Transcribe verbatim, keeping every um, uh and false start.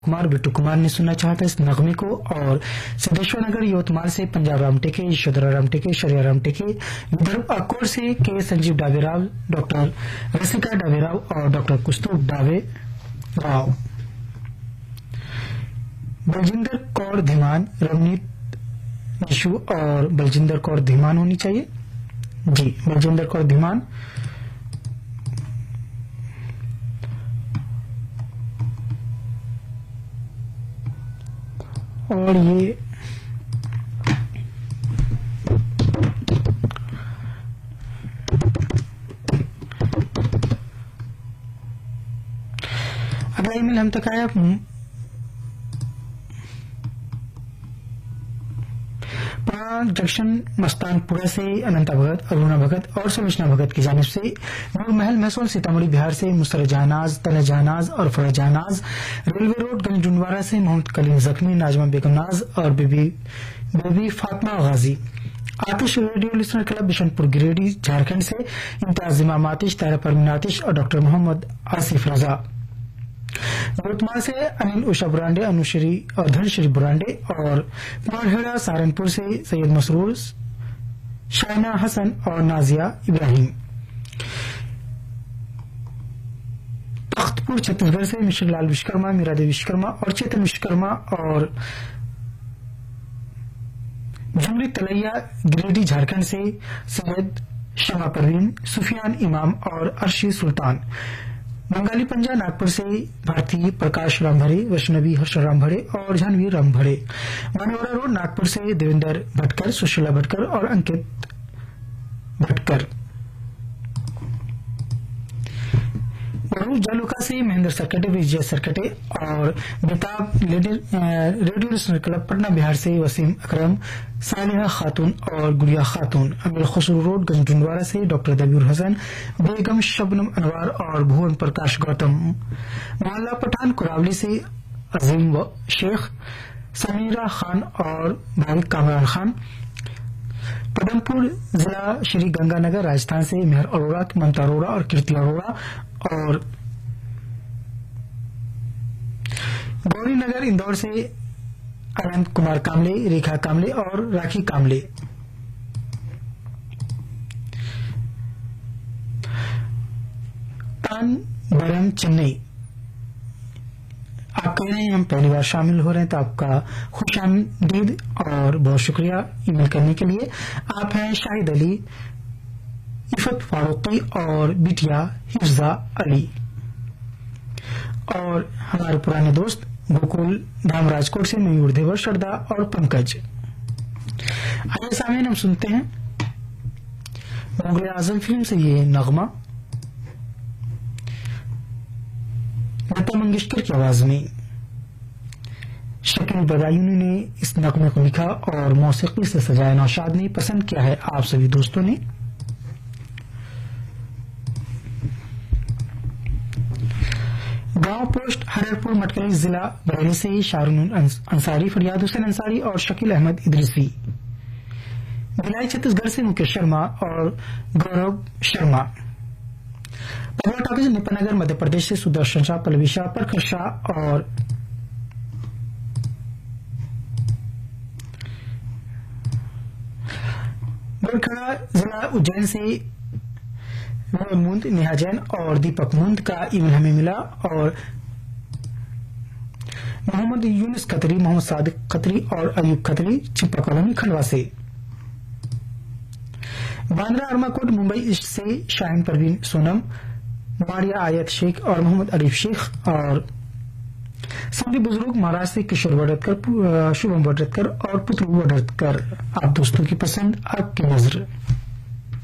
कुमार बिट्टू कुमार ने सुनना चाहा था इस नगमे को। और सिद्धेश्वर नगर यवतमाल से पंजाब राम टेके, यशोधरा राम टेके, शरिया राम टेके, विदर्भ अकोर से के संजीव डाबेराव, डॉक्टर रसिका डाबेराव और डॉक्टर कुस्तुभ डाबे राव। बलजिंदर कौर धीमान, रवनीत निशु और बलजिंदर कौर धीमान होनी चाहिए जी, बलजिंदर कौर धीमान। और ये अगला ईमेल हम तक आया जंक्शन मस्तानपुरा से अनंता भगत, अरुणा भगत और सुमिशना भगत की जानिब से। नूर महल महसूल सीतामढ़ी बिहार से मुसर जहानाज, तला जहानाज और फरह जहानाज। रेलवे रोड गंज डुंडवारा से मोहम्मद कलीम जख्मी, नाजमा बेगम नाज और बेबी बेबी फातिमा गाजी। आतिश radio listener club Bishanpur Giridih Jharkhand से इम्तियाज इमाम आतिश, तारा परवीन आतिश और डॉक्टर मोहम्मद आसिफ रजा। यवतमाल से अनिल उषा बुरांडे, अनुश्री और धनश्री बुरांडे। और कुमारहेड़ा सहारनपुर से सैयद मसरूर, शाइना हसन और नाजिया इब्राहिम। तख्तपुर छत्तीसगढ़ से मिश्र लाल विश्वकर्मा, मीरा देवी विश्वकर्मा और चेतन विश्वकर्मा। और जुमरी तलैया गिरिडीह झारखंड से सैयद शमा परवीन, सुफियान इमाम और अर्शी सुल्तान। बंगाली पंजा नागपुर से भारतीय प्रकाश रामभरे, वैष्णवी हर्ष रामभरे और जानवी रामभरे। मानेवाड़ा रोड नागपुर से देवेंद्र भटकर, सुशीला भटकर और अंकित भटकर। जालुका से महेंद्र सरकटे, विजय सरकटे। और बेताब radio listener club Patna Bihar से वसीम अकरम, सालिहा खातून और गुड़िया खातून। अमीर खुसरू रोड गंज डुंडवारा से डॉक्टर दबीर हसन, बेगम शबनम अनवार और भुवन प्रकाश गौतम। मोहल्ला पठान कुरावली से अजीम शेख, समीरा खान और भाई कामरान खान। पदमपुर जिला श्री गंगानगर राजस्थान से मेहर अरोड़ा, ममता अरोड़ा और कीर्ति अरोड़ा। और गौरी नगर इंदौर से अनंत कुमार कामले, रेखा कामले और राखी कामले। तान बरम चेन्नई, आप कह रहे हैं हम पहली बार शामिल हो रहे हैं तो आपका खुशामदीद और बहुत शुक्रिया ईमेल करने के लिए। आप हैं शाहिद अली, इफत फारूकी और बिटिया हिफ्जा अली। और हमारे पुराने दोस्त गोकुल धाम राजकोट से मयूर देवर, श्रद्धा और पंकज। आइए सामने हम सुनते हैं मुगल आजम फिल्म से ये नगमा लता मंगेशकर की आवाज में। शकील बदायूनी ने इस नगमे को लिखा और मौसीकी से सजाया नौशाद ने पसंद किया है आप सभी दोस्तों ने। गांव पोस्ट हररपुर मटकली जिला बरेली से शाहरुन अंसारी, फरियाद हुसैन अंसारी और शकील अहमद इदरीसी। भिलाई छत्तीसगढ़ से मुकेश शर्मा और गौरव शर्मा। पगला टॉकीज निपनगर मध्य प्रदेश से सुदर्शन शाह, पल्लवी शाह, प्रखर शाह। और बड़खड़ा जिला उज्जैन से मुंद, नेहा जैन और दीपक मुंद का ईमेल हमें मिला। और मोहम्मद यूनुस खत्री, मोहम्मद सादिक खत्री और अयूब खत्री चिप्पा कॉलोनी खंडवा से। बांद्रा अर्माकोट मुंबई से शाहीन परवीन सोनम, मारिया आयत शेख और मोहम्मद अरीफ शेख। और सऊदी बुजुर्ग महाराष्ट्र से किशोर वडरकर, शुभम वडरकर और पुतलू वडरकर। आप दोस्तों की पसंद, आपकी नजर।